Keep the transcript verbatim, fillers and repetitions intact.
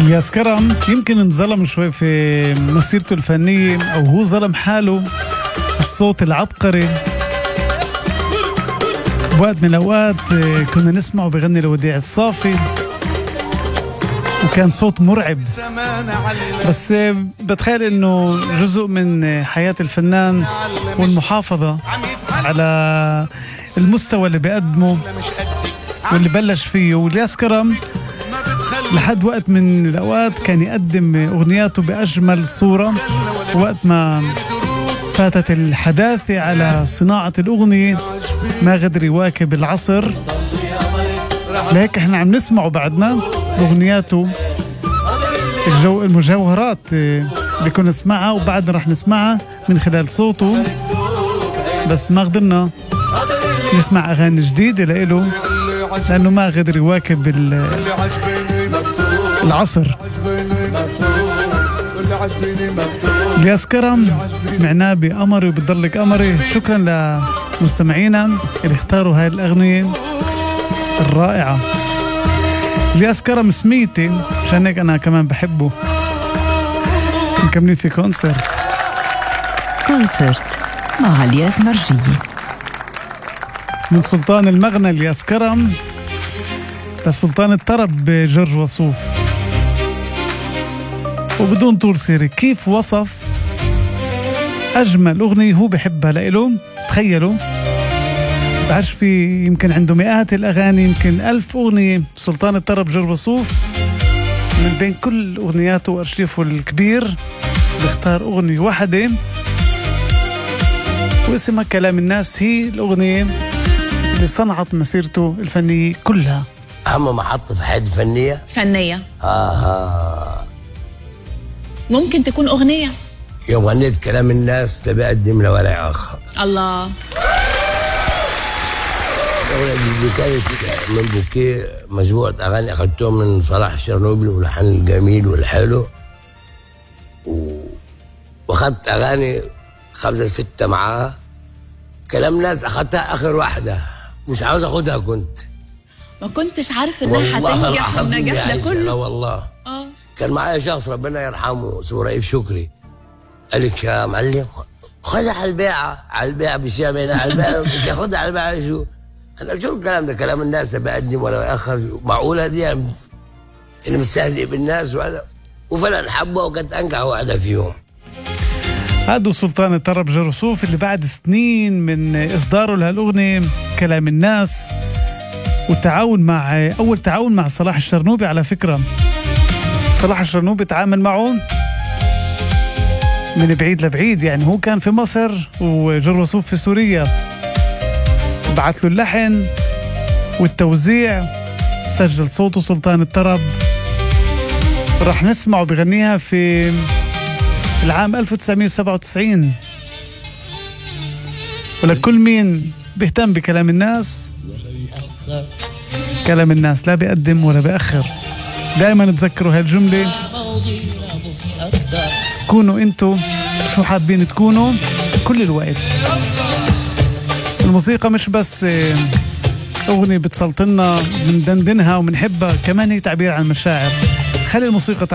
الياس كرم يمكن انظلم شوي في مسيرته الفنية، أو هو ظلم حاله. الصوت العبقري بوقت من الأوقات كنا نسمعه بغني لوديع الصافي، وكان صوت مرعب، بس بتخيل انه جزء من حياة الفنان والمحافظة على المستوى اللي بيقدمه واللي بلش فيه. والياس كرم لحد وقت من الأوقات كان يقدم أغنياته بأجمل صورة، وقت ما فاتت الحداثة على صناعة الأغنية ما قدر يواكب العصر. لهيك احنا عم نسمعه بعدنا بأغنياته الجو المجوهرات اللي كنا نسمعها، وبعدنا رح نسمعها من خلال صوته، بس ما قدرنا نسمع أغاني جديدة لإله لأنه ما قدر يواكب العصر. الياس كرم سمعناه بقمري وبتضلك قمري. شكرا لمستمعينا اللي اختاروا هاي الأغنية الرائعة. الياس كرم سميتي، عشان هيك أنا كمان بحبه. مكملين في كونسرت كونسرت مع الياس مرجية من سلطان المغنى الياس كرم لسلطان الطرب جورج وسوف. وبدون طول سيري كيف وصف أجمل أغنية هو بحبها لإله. تخيلوا، بعرفش، في يمكن عنده مئات الأغاني، يمكن ألف أغنية. سلطان الطرب جورج وسوف من بين كل أغنياته وأرشيفه الكبير بيختار أغنية واحدة واسمها كلام الناس، هي الأغنية اللي صنعت مسيرته الفنية كلها. أهم محطة في حياتي فنية فنية آه ممكن تكون أغنية. يوم غنيت كلام الناس تبي أقدم لولا آخر. الله. الأغنية دي كانت من بوكيه مجموعة أغاني أخذتهم من صلاح الشرنوبي واللحن الجميل والحلو، وأخذت أغاني خمسة ستة معاها. كلام ناس أخذتها آخر واحدة، مش عاوز أخذها. كنت ما كنتش عارف إنها هتنجح النجاح ده كله. لا والله. آه. كان معايا شخص ربنا يرحمه اسمه رئيف شكري، قال لك يا معلم خدها على البيعة، على البيعة بالشام هنا، على البيعة تاخدها على البيعة. شو أنا شو الكلام ده؟ كلام الناس بقدم ولا بأخر؟ معقولة دي اللي مستهزئ بالناس؟ ولا وفعلا حبه، وكانت أنجح واحدة فيهم. هذا سلطان الطرب جورج وسوف اللي بعد سنين من إصداره لهالأغنية كلام الناس، والتعاون مع أول تعاون مع صلاح الشرنوبي. على فكرة صلاح الشرنوبي تعامل معه من بعيد لبعيد، يعني هو كان في مصر وجورج وسوف في سوريا، بعت له اللحن والتوزيع، سجل صوته سلطان الطرب. راح نسمعه بغنيها في العام ألف وتسعمية وسبعة وتسعين. ولكل مين بيهتم بكلام الناس، كلام الناس لا بيقدم ولا بيأخر. دائما تذكروا هالجملة، كونوا انتوا شو حابين تكونوا كل الوقت. الموسيقى مش بس أغنية بتسلطنا بندندنها ومنحبها، كمان هي تعبير عن مشاعر. خلي الموسيقى